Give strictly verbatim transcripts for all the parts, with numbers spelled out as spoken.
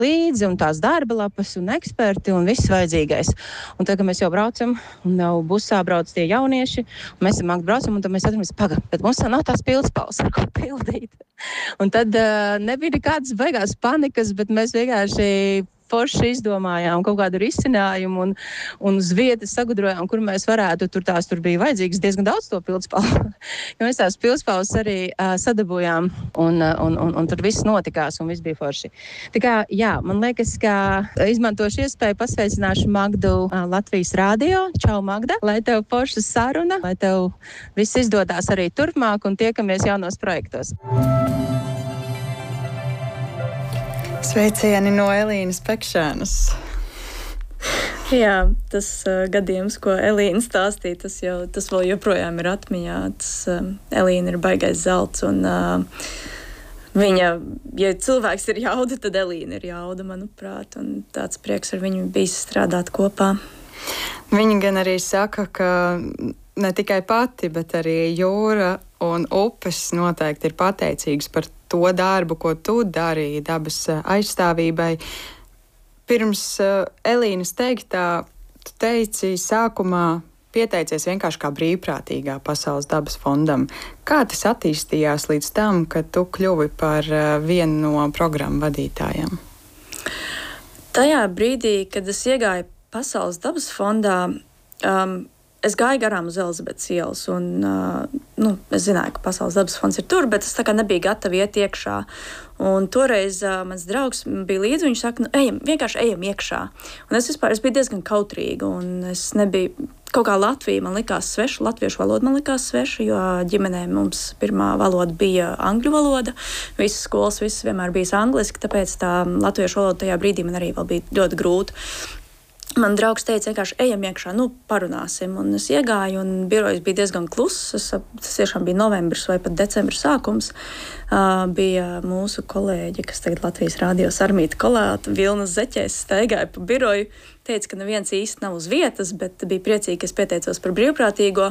līdzi, un tās darba lapas, un eksperti, un viss vajadzīgais. Un tagad mēs jau braucam, un jau busā brauc tie jaunieši, un mēs ar Magdu braucam, un tad mēs atramies, paga, bet mums nav tās pildspalvas, ar ko pildīt. Un tad uh, nebija nekādas beigās panikas, bet mēs vienkārši forši izdomājām kaut kādu risinājumu un, un uz vietas sagudrojām, kur mēs varētu, tur tās tur bija vajadzīgas diezgan daudz to pildspalvu. Jo mēs tās pildspalvas arī uh, sadabūjām un, uh, un, un, un tur viss notikās un viss bija forši. Tā kā, jā, man liekas, ka izmantošu iespēju pasveicināšu Magdu uh, Latvijas rādio. Čau, Magda! Lai tev forša saruna, lai tev viss izdodās arī turpmāk un tiekamies jaunos projektos. Sveicieni no Elīnas Pekšēnas. Jā, tas uh, gadījums, ko Elīna stāstīja, tas, jau, tas vēl joprojām ir atmiņā. Tas, uh, Elīna ir baigais zelts, un uh, viņa, ja cilvēks ir jauda, tad Elīna ir jauda, manuprāt, un tāds prieks ar viņu bijis strādāt kopā. Viņa gan arī saka, ka ne tikai pati, bet arī jūra un upes noteikti ir pateicīgas par to darbu, ko tu darīji dabas aizstāvībai. Pirms uh, Elīnas teiktā, tu teici sākumā pieteicies vienkārši kā brīvprātīgā Pasaules dabas fondam. Kā tas attīstījās līdz tam, kad tu kļuvi par uh, vienu no programmu vadītājiem? Tajā brīdī, kad es iegāju Pasaules dabas fondā, um, es gāju garām uz Elizabetes ielas, un uh, nu, es zināju, ka Pasaules dabas fonds ir tur, bet es tā kā nebiju gatava iet iekšā. Un toreiz uh, mans draugs bija līdzi, viņš saka, nu, ejam, vienkārši ejam iekšā. Un es vispār es biju diezgan kautrīga, un es nebiju, kaut kā Latvija man likās sveša, latviešu valoda man likās sveša, jo ģimenē mums pirmā valoda bija angļu valoda, visas skolas, visas vienmēr bijis angliski, tāpēc tā latviešu valoda tajā brīdī man arī vēl bija ļoti grūta. Man draugs teica, vienkārši ejam iekšā, nu, parunāsim. Un es iegāju, un birojas bija diezgan kluss. Es, tas tiešām bija novembris vai pat decembris sākums. Uh, bija mūsu kolēģi, kas tagad Latvijas rādio Sarmīta Kolāta, Vilnas Zeķēs, staigāja pa biroju. Teica, ka neviens īsti nav uz vietas, bet bija priecīgi, ka es pieteicos par brīvprātīgo.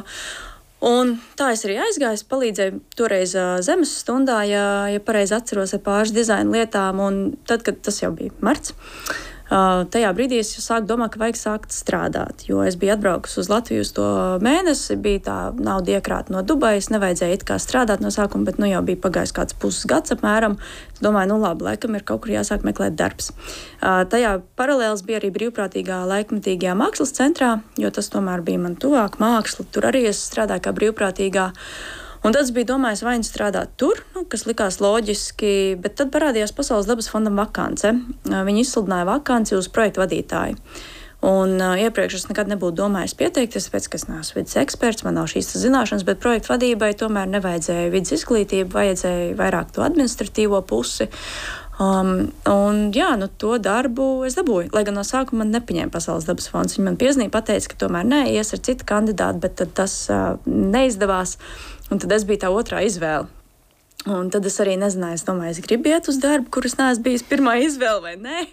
Un tā es arī aizgāju, palīdzēju toreiz uh, zemes stundā, ja, ja pareizi atceros ar pāris dizaina lietām. Un tad, kad tas jau bija marts, Uh, tajā brīdī es sāku domāt, ka vajag sākt strādāt, jo es biju atbraukusi uz Latviju uz to mēnesi, bija tā nauda iekrāta no Dubajas, nevajadzēja it kā strādāt no sākuma, bet nu jau bija pagājis kāds puses gads apmēram. Es domāju, nu labi, laikam ir kaut kur jāsāk meklēt darbs. Uh, tajā paralēls bija arī brīvprātīgā laikmetīgajā mākslas centrā, jo tas tomēr bija man tuvāk māksla, tur arī es strādāju kā brīvprātīgā. Un tad es biju domājis, vai nu strādāt tur, nu, kas likās loģiski, bet tad parādījās Pasaules dabas fondam vakance. Viņi izsludināja vakanci uz projektu vadītāju. Un uh, iepriekš es nekad nebūtu domājis pieteikties, tāpēc, ka es neesmu vidas eksperts, man nav šīs zināšanas, bet projektu vadībai tomēr nevajadzēja vidas izglītību, vajadzēja vairāk to administratīvo pusi. Um, un jā, nu, to darbu es dabūju, lai gan no sākuma man nepaņēma Pasaules dabas fonds. Viņi man piezīmēja, pateica, ka tomēr nē, ies ar citu kandidātu, bet tad tas uh, neizdevās. Un tad es biju tā otrā izvēle. Un tad es arī nezināju, es domāju, es gribu iet uz darbu, kur es neesmu bijis pirmā izvēle vai nē.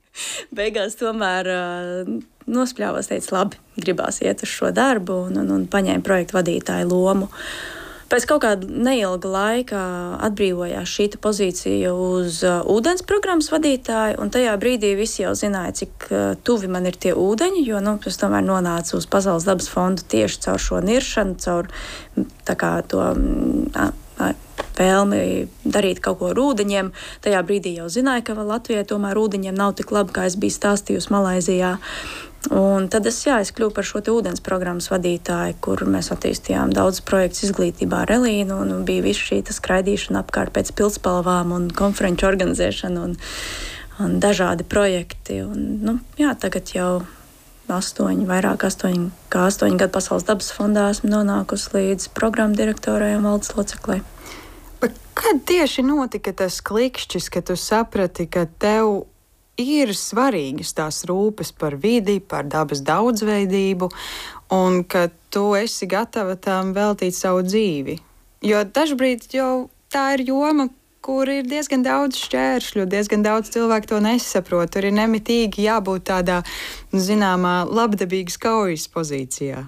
Beigās tomēr uh, nospļāvos, teicu, labi, gribās iet uz šo darbu un, un, un paņēmu projektu vadītāju lomu. Pēc kaut kāda neilga laika atbrīvojās šī pozīcija uz uh, ūdens programmas vadītāju, un tajā brīdī visi jau zināja, cik uh, tuvi man ir tie ūdeņi, jo nu, es tomēr nonācu uz Pasaules dabas fondu tieši caur šo niršanu, caur tā kā to uh, uh, vēlmi darīt kaut ko ar ūdeņiem. Tajā brīdī jau zināja, ka Latvijai tomēr ūdeņiem nav tik labi, kā es biju stāstījusi Malaizijā. Un tad es, jā, es kļuvu par šo te ūdens programmas vadītāju, kur mēs attīstījām daudz projektu izglītībā ar Elīnu, un bija visu šī skraidīšana apkārt pēc pildspalvām un konferenču organizēšana un, un dažādi projekti. Un, nu, jā, tagad jau astoņi, vairāk astoņi, kā astoņi gadu Pasaules dabas fondā esmu nonākusi līdz programmu direktorai un valdes loceklei. Bet kad tieši notika tas klikšķis, ka tu saprati, ka tev ir svarīgas tās rūpes par vidi, par dabas daudzveidību, un ka tu esi gatava tam veltīt savu dzīvi? Jo dažbrīd jau tā ir joma, kur ir diezgan daudz šķēršļu, diezgan daudz cilvēku to nesaprot. Tur ir nemitīgi jābūt tādā, zināmā, labdabīgas kaujas pozīcijā.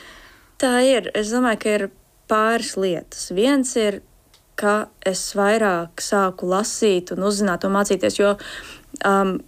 Tā ir. Es domāju, ka ir pāris lietas. Viens ir, ka es vairāk sāku lasīt un uzzināt un mācīties, jo um,